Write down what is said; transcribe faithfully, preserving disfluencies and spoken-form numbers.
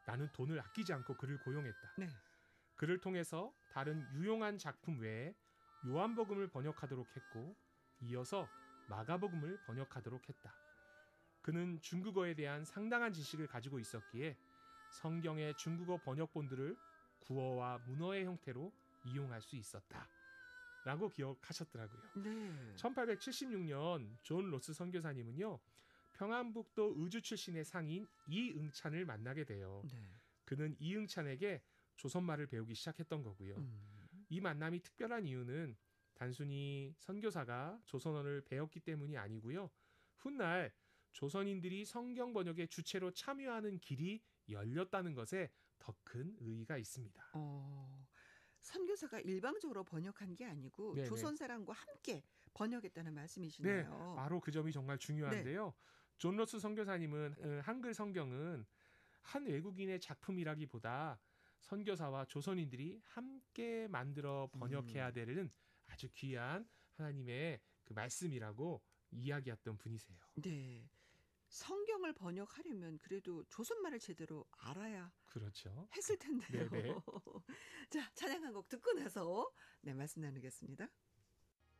나는 돈을 아끼지 않고 그를 고용했다. 네. 그를 통해서 다른 유용한 작품 외에 요한복음을 번역하도록 했고 이어서 마가복음을 번역하도록 했다. 그는 중국어에 대한 상당한 지식을 가지고 있었기에 성경의 중국어 번역본들을 구어와 문어의 형태로 이용할 수 있었다. 라고 기억하셨더라고요. 네. 천팔백칠십육 년 존 로스 선교사님은요. 평안북도 의주 출신의 상인 이응찬을 만나게 돼요. 네. 그는 이응찬에게 조선말을 배우기 시작했던 거고요. 음. 이 만남이 특별한 이유는 단순히 선교사가 조선어를 배웠기 때문이 아니고요. 훗날 조선인들이 성경 번역의 주체로 참여하는 길이 열렸다는 것에 더 큰 의의가 있습니다. 어, 선교사가 일방적으로 번역한 게 아니고 네네. 조선 사람과 함께 번역했다는 네, 말씀이시네요. 바로 그 점이 정말 중요한데요. 존 로스 선교사님은 어, 한글 성경은 한 외국인의 작품이라기보다 선교사와 조선인들이 함께 만들어 번역해야 되는 아주 귀한 하나님의 그 말씀이라고 이야기했던 분이세요. 네. 성경을 번역하려면 그래도 조선말을 제대로 알아야 그렇죠. 했을 텐데요. 네네. 자, 찬양 한 곡 듣고 나서 네, 말씀 나누겠습니다.